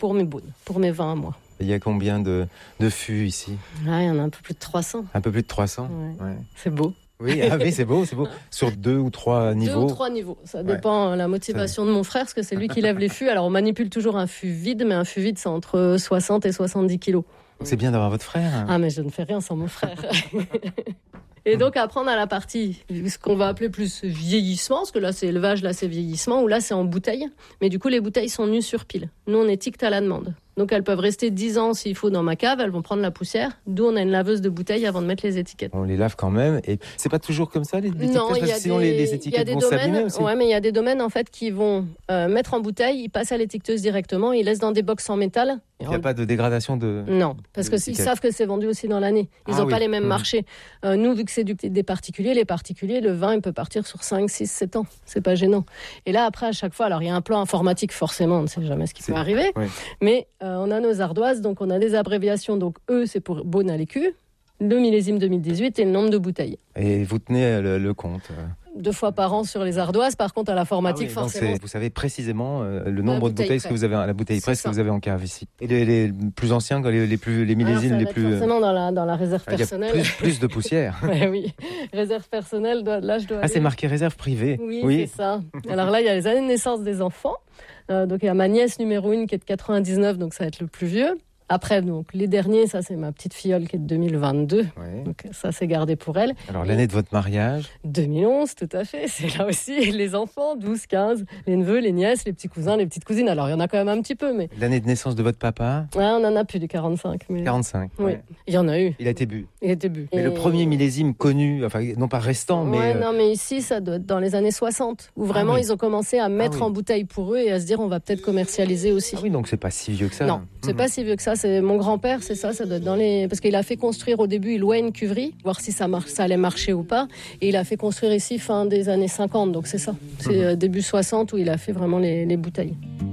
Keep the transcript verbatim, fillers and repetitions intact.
pour mes baunes, pour mes vins à moi. Il y a combien de, de fûts ici ? Ah, il y en a un peu plus de trois cents. Un peu plus de trois cents ? Ouais. Ouais. C'est beau. Oui, ah oui, c'est beau, c'est beau. Sur deux ou trois niveaux. Deux ou trois niveaux. Ça dépend de la motivation de mon frère, parce que c'est lui qui lève les fûts. Alors, on manipule toujours un fût vide, mais un fût vide, c'est entre soixante et soixante-dix kilos. C'est bien d'avoir votre frère. Ah, mais je ne fais rien sans mon frère. Et donc, après, on a la partie, ce qu'on va appeler plus vieillissement, parce que là, c'est élevage, là, c'est vieillissement, ou là, c'est en bouteille. Mais du coup, les bouteilles sont nues sur pile. Nous, on étiquette à la demande. Donc, elles peuvent rester dix ans s'il faut dans ma cave. Elles vont prendre la poussière. D'où on a une laveuse de bouteilles avant de mettre les étiquettes. On les lave quand même. Et c'est pas toujours comme ça, les étiquettes ? Non, il y a sinon, des, les, les il y a étiquettes des vont domaines, s'abîmer aussi. ouais, mais il y a des domaines, en fait, qui vont euh, mettre en bouteille, ils passent à l'étiqueteuse directement, ils laissent dans des box en métal. Il n'y a pas de dégradation de... Non, parce de qu'ils savent que c'est vendu aussi dans l'année. Ils n'ont ah, pas oui. les mêmes mmh. marchés. Euh, nous, vu que c'est du, des particuliers, les particuliers, le vin, il peut partir sur cinq, six, sept ans. C'est pas gênant. Et là, après, à chaque fois, alors il y a un plan informatique, forcément, on ne sait jamais ce qui C'est... peut arriver. Oui. Mais euh, on a nos ardoises, donc on a des abréviations. Donc E, c'est pour Beaune à l'écu, le millésime deux mille dix-huit et le nombre de bouteilles. Et vous tenez le, le compte. Deux fois par an sur les ardoises. Par contre, à l'informatique, Ah oui, forcément. vous savez précisément euh, le nombre de bouteilles près. que vous avez, la bouteille C'est presse ça. que vous avez en cave ici. Et les, les plus anciens, les, les plus, les Alors, millésimes ça va les être plus. forcément dans la, dans la réserve Il y a personnelle. plus, plus de poussière. Ouais, oui, réserve personnelle, doit- là je dois Ah, aller- c'est marqué réserve privée. Oui, c'est ça. Alors là, il y a les années de naissance des enfants. Euh, donc il y a ma nièce numéro une qui est de quatre-vingt-dix-neuf, donc ça va être le plus vieux. Après, donc les derniers, ça c'est ma petite filleule qui est de deux mille vingt-deux. Ouais. Donc ça c'est gardé pour elle. Alors l'année de votre mariage, deux mille onze, tout à fait. C'est là aussi les enfants, douze, quinze, les neveux, les nièces, les petits cousins, les petites cousines. Alors il y en a quand même un petit peu, mais l'année de naissance de votre papa, ouais, on en a plus du quarante-cinq. Mais... quarante-cinq. Oui, Ouais. il y en a eu. Il a été bu. Il était bu. Mais Et- le premier millésime connu, enfin non pas restant, mais Ouais, euh, non, mais ici, ça doit être dans les années soixante, où vraiment Ah oui. ils ont commencé à mettre oui. en bouteille pour eux et à se dire on va peut-être commercialiser aussi. ah oui, donc c'est pas si vieux que ça. Non, c'est Mhm. pas si vieux que ça. C'est mon grand-père, c'est ça, ça doit être dans les. Parce qu'il a fait construire au début, il louait une cuverie, voir si ça marche, ça allait marcher ou pas. Et il a fait construire ici fin des années cinquante, donc c'est ça. C'est euh, début soixante où il a fait vraiment les, les bouteilles.